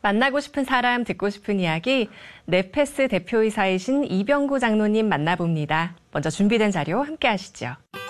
만나고 싶은 사람, 듣고 싶은 이야기, 네페스 대표이사이신 이병구 장로님 만나봅니다. 먼저 준비된 자료 함께 하시죠.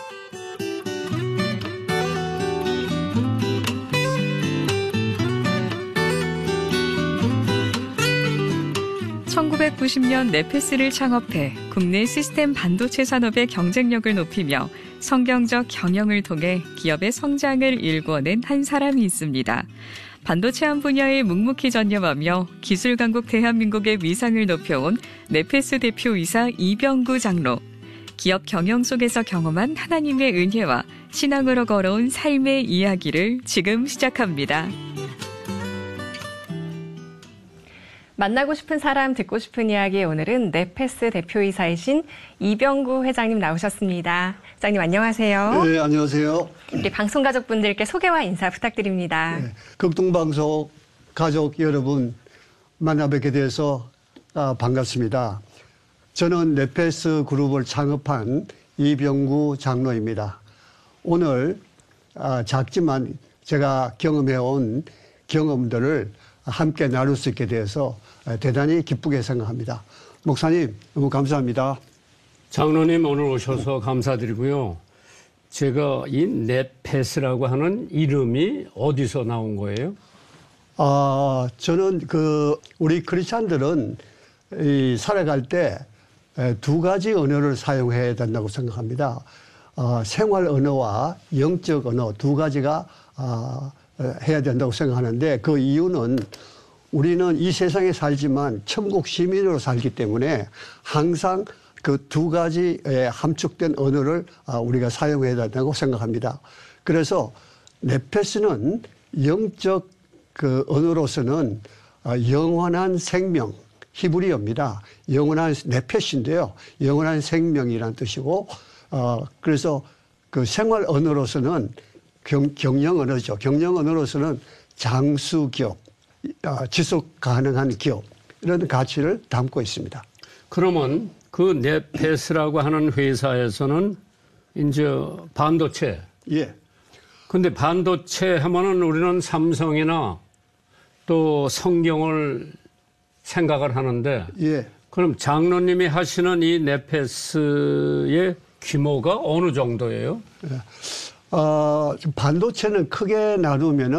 (1990년) 네페스를 창업해 국내 시스템 반도체 산업의 경쟁력을 높이며 성경적 경영을 통해 기업의 성장을 일궈낸 한 사람이 있습니다. 반도체한 분야에 묵묵히 전념하며 기술 강국 대한민국의 위상을 높여온 네페스 대표이사 이병구 장로. 기업 경영 속에서 경험한 하나님의 은혜와 신앙으로 걸어온 삶의 이야기를 지금 시작합니다. 만나고 싶은 사람, 듣고 싶은 이야기, 오늘은 네페스 대표이사이신 이병구 회장님 나오셨습니다. 회장님 안녕하세요. 네, 안녕하세요. 우리 방송 가족분들께 소개와 인사 부탁드립니다. 네, 극동방송 가족 여러분 만나 뵙게 돼서 반갑습니다. 저는 네페스 그룹을 창업한 이병구 장로입니다. 오늘 작지만 제가 경험해온 경험들을 함께 나눌 수 있게 돼서 대단히 기쁘게 생각합니다. 목사님 너무 감사합니다. 장로님 오늘 오셔서 감사드리고요. 제가 이 네페스라고 하는 이름이 어디서 나온 거예요? 저는 우리 크리스찬들은 살아갈 때 두 가지 언어를 사용해야 된다고 생각합니다. 생활 언어와 영적 언어 두 가지가 해야 된다고 생각하는데, 그 이유는 우리는 이 세상에 살지만 천국 시민으로 살기 때문에 항상 그 두 가지의 함축된 언어를 우리가 사용해야 된다고 생각합니다. 그래서 네페스는 영적 언어로서는 영원한 생명, 히브리어입니다. 영원한 네페스인데요. 영원한 생명이라는 뜻이고, 그래서 그 생활 언어로서는 경영 언어죠. 경영 언어로서는 장수 기업, 지속 가능한 기업, 이런 가치를 담고 있습니다. 그러면 그 네페스라고 하는 회사에서는 이제 반도체. 예. 근데 반도체 하면은 우리는 삼성이나 또 성경을 생각을 하는데. 예. 그럼 장로님이 하시는 이 네페스의 규모가 어느 정도예요? 반도체는 크게 나누면은